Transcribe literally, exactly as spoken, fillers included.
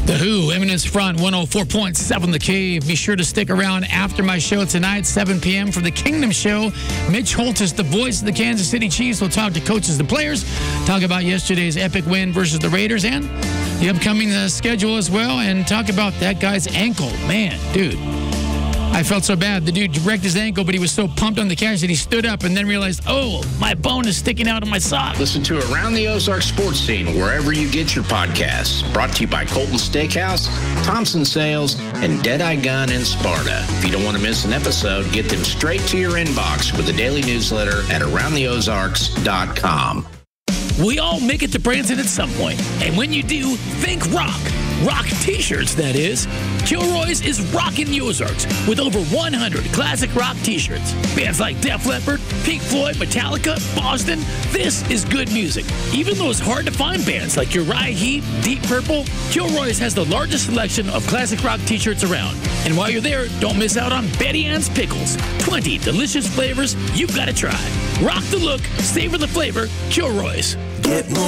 The Who, Eminence Front, one oh four point seven The Cave. Be sure to stick around after my show tonight, seven p.m. for the Kingdom Show. Mitch Holtis, the voice of the Kansas City Chiefs, will talk to coaches, the players, talk about yesterday's epic win versus the Raiders, and the upcoming uh, schedule as well, and talk about that guy's ankle. Man, dude, I felt so bad. The dude wrecked his ankle, but he was so pumped on the catch that he stood up and then realized, oh, my bone is sticking out of my sock. Listen to Around the Ozarks Sports Scene wherever you get your podcasts. Brought to you by Colton Steakhouse, Thompson Sales, and Deadeye Gun in Sparta. If you don't want to miss an episode, get them straight to your inbox with the daily newsletter at around the ozarks dot com. We all make it to Branson at some point, and when you do, think rock. Rock t-shirts, that is. Kilroy's is rockin' the Ozarks with over one hundred classic rock t-shirts. Bands like Def Leppard, Pink Floyd, Metallica, Boston. This is good music. Even those hard-to-find bands like Uriah Heep, Deep Purple, Kilroy's has the largest selection of classic rock t-shirts around. And while you're there, don't miss out on Betty Ann's Pickles. twenty delicious flavors you've got to try. Rock the look, savor the flavor, Kilroy's. Get more.